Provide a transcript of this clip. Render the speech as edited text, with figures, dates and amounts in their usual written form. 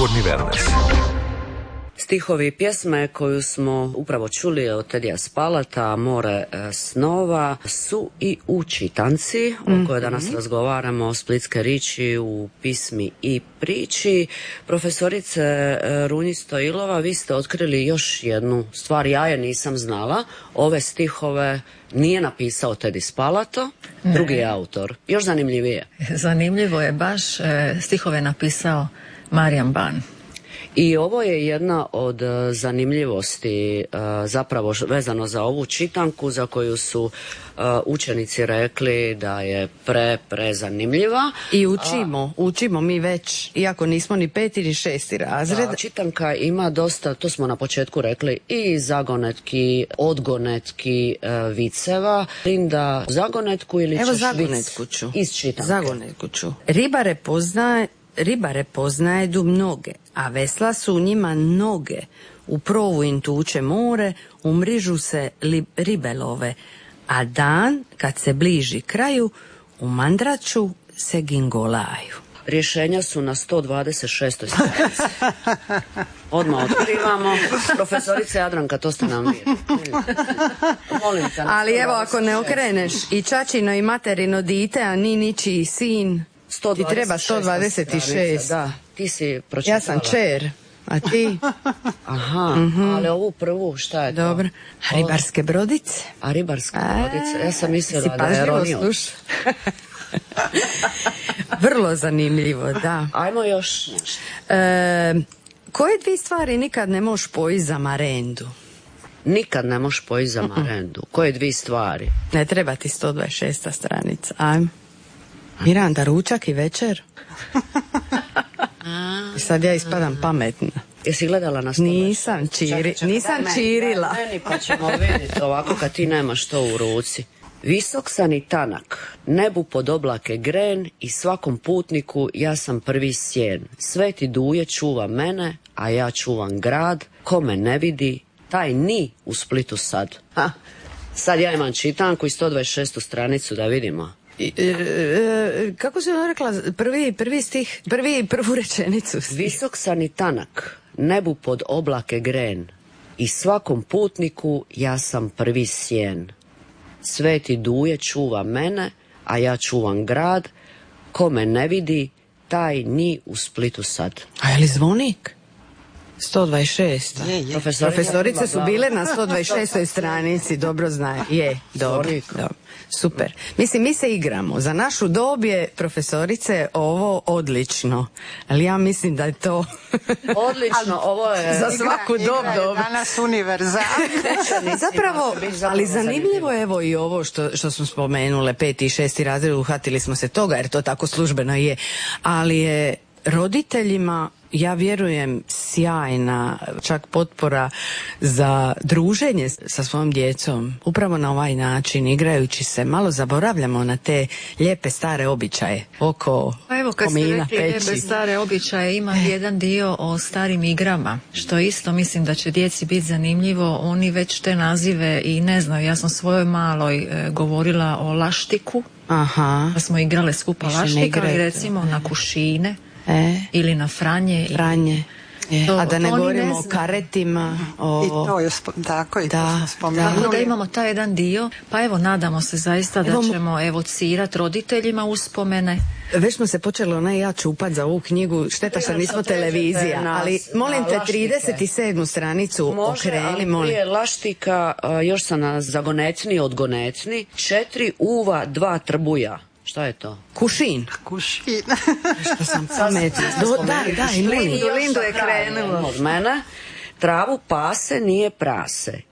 Slobodni Vernes. Stihovi pjesme koju smo upravo čuli od Tedija Spalata, More snova, su i u čitanci o kojoj danas razgovaramo, Splitske riči u pismi i priči. Profesorice Runji Stojilova, vi ste otkrili još jednu stvar, ja je nisam znala. Ove stihove nije napisao Tedi Spalato, drugi je autor. Još zanimljivije. Zanimljivo je baš, stihove napisao Marijan Ban. I ovo je jedna od zanimljivosti zapravo vezano za ovu čitanku za koju su učenici rekli da je prezanimljiva. I učimo mi već, iako nismo ni 5. ni 6. razred. Čitanka ima dosta, to smo na početku rekli, i zagonetki, odgonetki, viceva. Linda, zagonetku ili ćeš zagonetku ću. Iz čitanke. Zagonetku ću. Ribare poznajedu mnoge, a vesla su u njima noge. U provu im tuče more, u mrižu se ribelove, a dan, kad se bliži kraju, u mandraču se gingolaju. Rješenja su na 126. stranici. Odmah otkrivamo. Profesorice Jadranka, to ste nam vi. Molim te. Ali evo, ako ne okreneš i čačino i materino dite, a ni ničiji sin, ti treba 126. Da, ti si pročitala. Ja sam čer, a ti? Aha, ali ovu prvu, šta je to? Dobro. A ribarske brodice? A ribarske brodice, ja sam mislila da je ronio. Vrlo zanimljivo, da. Ajmo još nešto. Koje dvije stvari nikad ne možeš pojiti za marendu? Nikad ne možeš pojiti za marendu. Koje dvije stvari? Ne treba ti 126. stranica. Ajmo. Miranda, ručak i večer. I sad ja ispadam pametna. Jesi gledala na stolu? Nisam čirila. Meni pa ćemo vidjeti ovako kad ti nemaš to u ruci. Visok sam i tanak, nebu pod oblake gren i svakom putniku ja sam prvi sjen. Sveti Duje čuva mene, a ja čuvam grad. Ko me ne vidi, taj ni u Splitu sad. Sad ja imam čitanku i 126. stranicu da vidimo. Kako si ona rekla prvi stih, prvu rečenicu? Visok sam i tanak, nebu pod oblake gren i svakom putniku ja sam prvi sjen. Sveti Duje čuva mene, a ja čuvam grad. Ko me ne vidi, taj ni u Splitu sad. A je li zvonik? 126. Profesorice su bile na 126. stranici, dobro znaju. Je, dobro. Super. Mislim, mi se igramo. Za našu dob je, profesorice, ovo odlično. Ali ja mislim da je to... Odlično, ovo je... Za svaku dob dobro. Danas univerzalno. Zapravo, ali zanimljivo je evo i ovo što smo spomenule, 5. i 6. razred, uhvatili smo se toga, jer to tako službeno je. Ali je roditeljima, ja vjerujem, sjajna čak potpora za druženje sa svojom djecom. Upravo na ovaj način, igrajući se, malo zaboravljamo na te lijepe stare običaje oko komina, peći. Lijepe stare običaje, ima jedan dio o starim igrama, što isto mislim da će djeci biti zanimljivo. Oni već te nazive i ne znaju. Ja sam svojoj maloj govorila o laštiku, pa smo igrale skupa laštika, ali recimo na kušine. Ili na franje. A da ne govorimo o karetima. I to je tako, i to smo spomenuli. Tako da imamo taj jedan dio, pa evo nadamo se zaista da ćemo evocirati roditeljima uspomene. Već smo se počeli ona i ja čupat za ovu knjigu, šteta što nismo televizija, ali molim te 37. stranicu okreni, molim. Prije laštika, još sam na zagonecni, odgonecni, 4 uva, 2 trbuja. Šta je to? Kušin. Što sam pametna. Da, i Lindu je krenulo. Od mene. Travu pase nije prase